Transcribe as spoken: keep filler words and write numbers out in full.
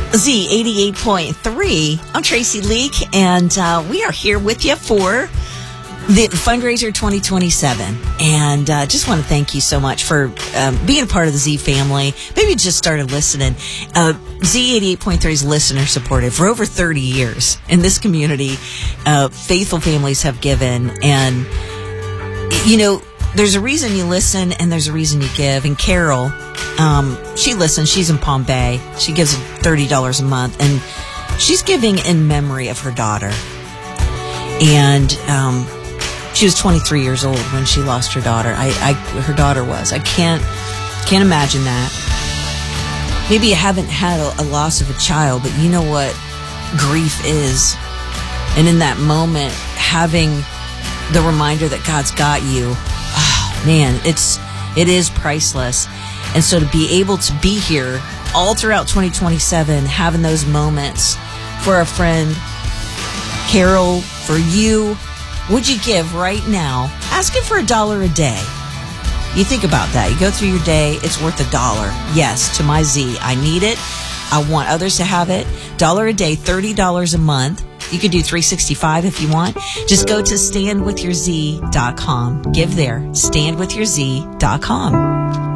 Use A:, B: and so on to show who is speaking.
A: Z eighty-eight point three. I'm Tracy Leake, and uh, we are here with you for the Fundraiser twenty twenty-seven. And uh, just want to thank you so much for um, being a part of the Z family. Maybe you just started listening. Uh, Z eighty-eight point three is listener supported for over thirty years. In this community, uh, faithful families have given. And, you know, there's a reason you listen and there's a reason you give. And Carol, um, she listens. She's in Palm Bay. She gives thirty dollars a month. And she's giving in memory of her daughter. And um, she was twenty-three years old when she lost her daughter. I, I, her daughter was. I can't, can't imagine that. Maybe you haven't had a, a loss of a child, but you know what grief is. And in that moment, having the reminder that God's got you, oh, man, it's it is priceless. And so to be able to be here all throughout twenty twenty-seven, having those moments for our friend Carol, for you, would you give right now? Asking for a dollar a day. You think about that. You go through your day, it's worth a dollar. Yes, to my Z. I need it. I want others to have it. Dollar a day, thirty dollars a month. You could do three sixty-five if you want. Just go to stand with your Z dot com. Give there, stand with your Z dot com.